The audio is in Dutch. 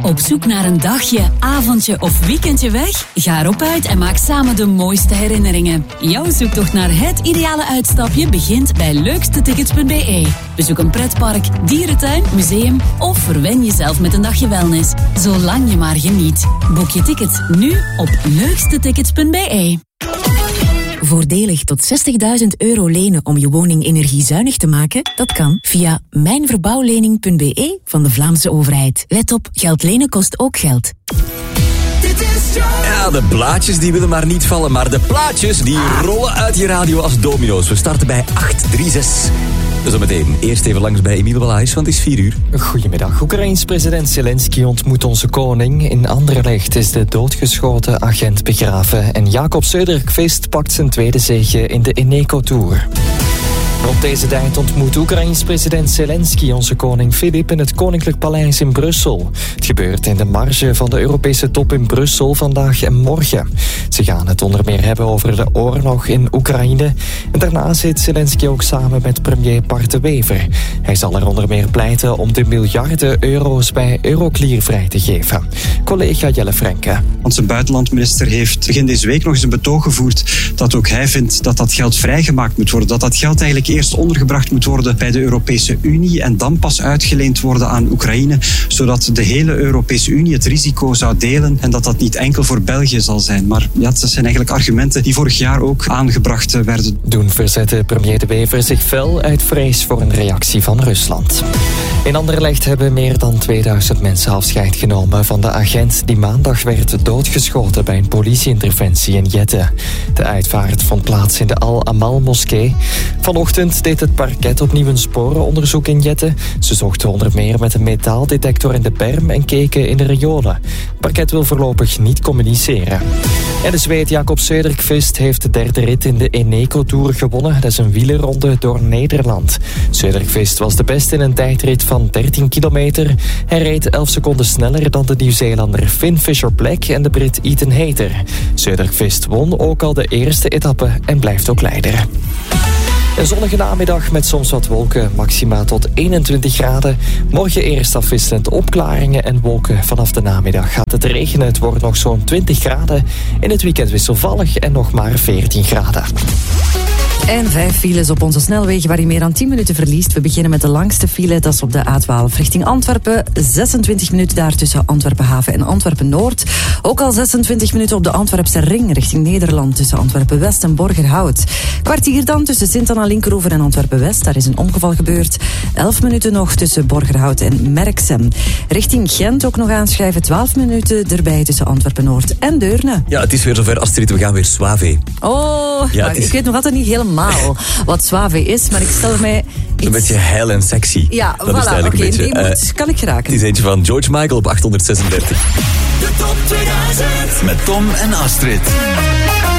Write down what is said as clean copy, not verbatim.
Op zoek naar een dagje, avondje of weekendje weg? Ga erop uit en maak samen de mooiste herinneringen. Jouw zoektocht naar het ideale uitstapje begint bij leukstetickets.be. Bezoek een pretpark, dierentuin, museum of verwen jezelf met een dagje wellness. Zolang je maar geniet. Boek je tickets nu op leukstetickets.be. Voordelig tot €60.000 lenen om je woning energiezuinig te maken? Dat kan via mijnverbouwlening.be van de Vlaamse overheid. Let op, geld lenen kost ook geld. Ja, de blaadjes die willen maar niet vallen, maar de plaatjes die rollen uit je radio als domino's. We starten bij 836. Dus zometeen eerst even langs bij Emiel Balaïs, want het is 4 uur. Goedemiddag. Oekraïns president Zelensky ontmoet onze koning. In Anderlecht is de doodgeschoten agent begraven. En Jacob Söderqvist pakt zijn tweede zege in de Eneco Tour. Rond deze tijd ontmoet Oekraïns president Zelensky onze koning Filip in het Koninklijk Paleis in Brussel. Het gebeurt in de marge van de Europese top in Brussel vandaag en morgen. Ze gaan het onder meer hebben over de oorlog in Oekraïne. En daarna zit Zelensky ook samen met premier Bart de Wever. Hij zal er onder meer pleiten om de miljarden euro's bij Euroclear vrij te geven. Collega Jelle Frenke. Onze buitenlandminister heeft begin deze week nog eens een betoog gevoerd dat ook hij vindt dat dat geld vrijgemaakt moet worden. Dat dat geld eigenlijk eerst ondergebracht moet worden bij de Europese Unie en dan pas uitgeleend worden aan Oekraïne, zodat de hele Europese Unie het risico zou delen en dat dat niet enkel voor België zal zijn. Maar ja, dat zijn eigenlijk argumenten die vorig jaar ook aangebracht werden. Toen verzette premier De Wever zich fel uit vrees voor een reactie van Rusland. In Anderlecht hebben meer dan 2000 mensen afscheid genomen van de agent die maandag werd doodgeschoten bij een politieinterventie in Jette. De uitvaart vond plaats in de Al-Amal-moskee. Vanochtend deed het parket opnieuw een sporenonderzoek in Jette. Ze zochten onder meer met een metaaldetector in de berm en keken in de riolen. Het parket wil voorlopig niet communiceren. En de Zweed Jacob Söderqvist heeft de derde rit in de Eneco Tour gewonnen. Dat is een wielerronde door Nederland. Söderqvist was de beste in een tijdrit van 13 kilometer. Hij reed 11 seconden sneller dan de Nieuw-Zeelander Finn Fisher-Black en de Brit Ethan Hayter. Söderqvist won ook al de eerste etappe en blijft ook leider. Een zonnige namiddag met soms wat wolken, maxima tot 21 graden. Morgen eerst afwisselend opklaringen en wolken. Vanaf de namiddag gaat het regenen, het wordt nog zo'n 20 graden. In het weekend wisselvallig en nog maar 14 graden. En 5 files op onze snelwegen waar je meer dan 10 minuten verliest. We beginnen met de langste file, dat is op de A12 richting Antwerpen. 26 minuten daar tussen Antwerpen-Haven en Antwerpen-Noord. Ook al 26 minuten op de Antwerpse ring richting Nederland tussen Antwerpen-West en Borgerhout. Kwartier dan tussen Sint-Anna-Linkeroever en Antwerpen-West. Daar is een ongeval gebeurd. 11 minuten nog tussen Borgerhout en Merksem. Richting Gent ook nog aanschrijven. 12 minuten erbij tussen Antwerpen-Noord en Deurne. Ja, het is weer zover, Astrid. We gaan weer Soave. Oh, ja, ik weet nog altijd niet helemaal wat Soave is, maar ik stel mij iets... Een beetje heil en sexy. Ja, dat is voilà, eigenlijk oké, een beetje, die moet, kan ik geraken. Het is eentje van George Michael op 836. De top 2000 met Tom en Astrid.